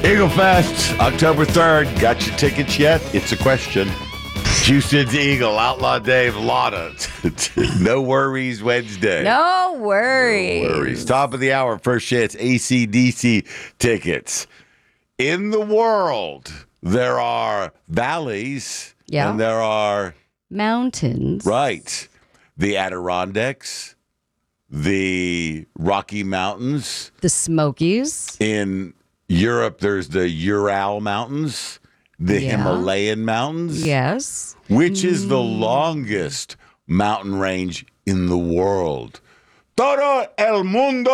Eagle Fest, October 3rd. Got your tickets yet? It's a question. Houston's Eagle, Outlaw Dave, Lotta. No worries Wednesday. No worries. No worries. Top of the hour, first chance, AC/DC tickets. In the world, there are valleys and there are mountains. Right. The Adirondacks, the Rocky Mountains. The Smokies. In Europe, there's the Ural Mountains, the Himalayan Mountains. Yes. Which is the longest mountain range in the world? Todo el mundo!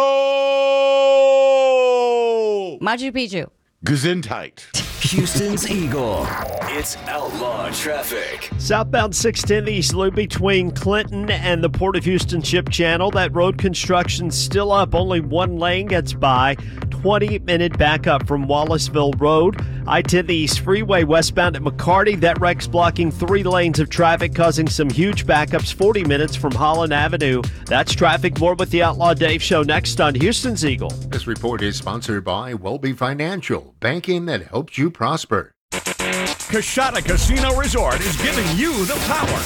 Machu Picchu. Gesundheit. Houston's Eagle. It's Outlaw Traffic. Southbound 610 East Loop between Clinton and the Port of Houston Ship Channel. That road construction's still up. Only one lane gets by. 20-minute backup from Wallaceville Road. I-10 the East Freeway westbound at McCarty. That wreck's blocking 3 lanes of traffic, causing some huge backups. 40 minutes from Holland Avenue. That's traffic. More with the Outlaw Dave Show next on Houston's Eagle. This report is sponsored by Welby Financial, banking that helps you prosper. Coshada Casino Resort is giving you the power.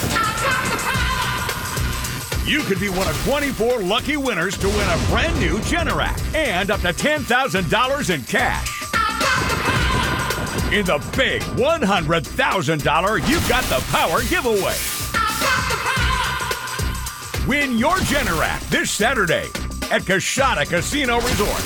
You could be one of 24 lucky winners to win a brand new Generac and up to $10,000 in cash. In the big $100,000 You Got the Power giveaway. Win your Generac this Saturday at Coshada Casino Resort.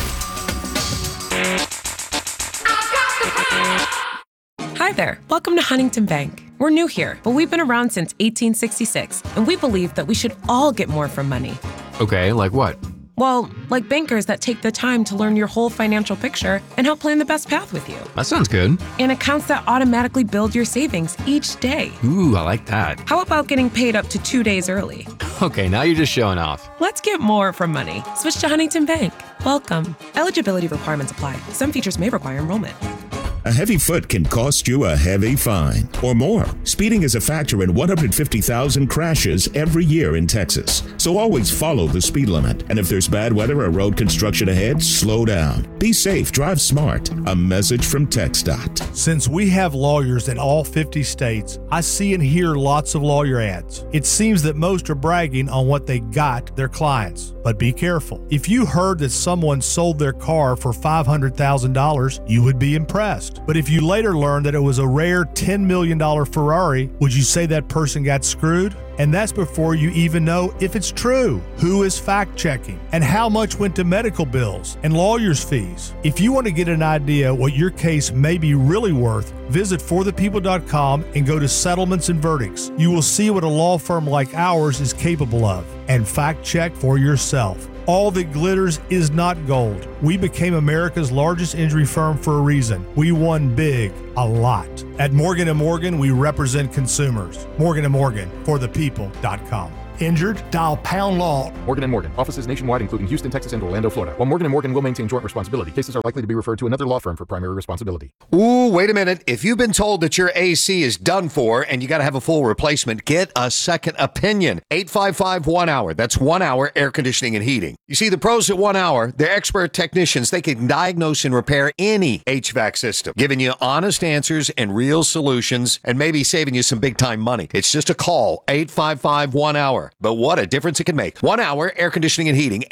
Hi there. Welcome to Huntington Bank. We're new here, but we've been around since 1866, and we believe that we should all get more from money. Okay, like what? Well, like bankers that take the time to learn your whole financial picture and help plan the best path with you. That sounds good. And accounts that automatically build your savings each day. Ooh, I like that. How about getting paid up to 2 days early? Okay, now you're just showing off. Let's get more from money. Switch to Huntington Bank. Welcome. Eligibility requirements apply. Some features may require enrollment. A heavy foot can cost you a heavy fine or more. Speeding is a factor in 150,000 crashes every year in Texas. So always follow the speed limit. And if there's bad weather or road construction ahead, slow down. Be safe, drive smart. A message from TxDOT. Since we have lawyers in all 50 states, I see and hear lots of lawyer ads. It seems that most are bragging on what they got their clients. But be careful. If you heard that someone sold their car for $500,000, you would be impressed. But if you later learned that it was a rare $10 million Ferrari, would you say that person got screwed? And that's before you even know if it's true. Who is fact-checking? And how much went to medical bills and lawyers' fees? If you want to get an idea what your case may be really worth, visit forthepeople.com and go to Settlements and Verdicts. You will see what a law firm like ours is capable of. And fact-check for yourself. All that glitters is not gold. We became America's largest injury firm for a reason. We won big, a lot. At Morgan & Morgan, we represent consumers. Morgan & Morgan, forthepeople.com. Injured? Dial pound law. Morgan & Morgan. Offices nationwide, including Houston, Texas, and Orlando, Florida. While Morgan & Morgan will maintain joint responsibility, cases are likely to be referred to another law firm for primary responsibility. Ooh, wait a minute. If you've been told that your AC is done for and you got to have a full replacement, get a second opinion. 855-1-HOUR. That's 1 hour air conditioning and heating. You see, the pros at 1 hour, they're expert technicians. They can diagnose and repair any HVAC system, giving you honest answers and real solutions and maybe saving you some big-time money. It's just a call, 855-1-HOUR. But what a difference it can make. 1 hour air conditioning and heating,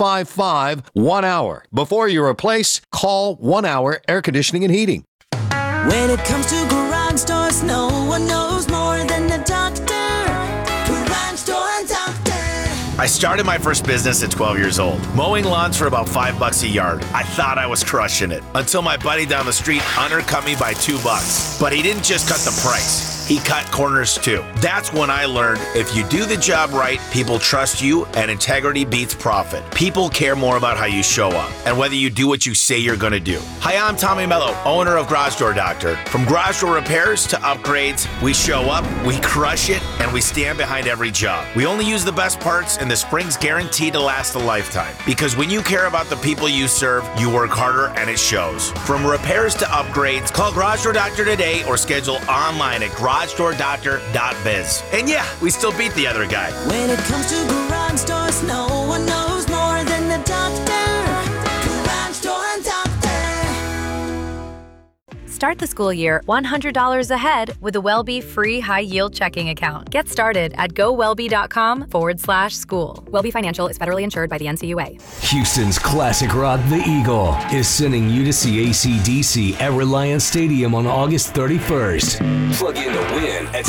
855-1-HOUR. Before you replace, call 1 hour air conditioning and heating. When it comes to garage doors, no one knows more than the doctor. Garage Door Doctor. I started my first business at 12 years old, mowing lawns for about $5 a yard. I thought I was crushing it until my buddy down the street undercut me by $2. But he didn't just cut the price. He cut corners too. That's when I learned if you do the job right, people trust you and integrity beats profit. People care more about how you show up and whether you do what you say you're gonna do. Hi, I'm Tommy Mello, owner of Garage Door Doctor. From garage door repairs to upgrades, we show up, we crush it, and we stand behind every job. We only use the best parts and the spring's guaranteed to last a lifetime. Because when you care about the people you serve, you work harder and it shows. From repairs to upgrades, call Garage Door Doctor today or schedule online at GarageDoorDoctor.biz. And yeah, we still beat the other guy. When it comes to garage doors, no one knows more than the doctor. Garage Door Doctor. Start the school year $100 ahead with a Wellbe free high-yield checking account. Get started at gowellbe.com/school. Wellbe Financial is federally insured by the NCUA. Houston's classic rock, The Eagle, is sending you to see AC/DC at Reliance Stadium on August 31st. Plug in to win at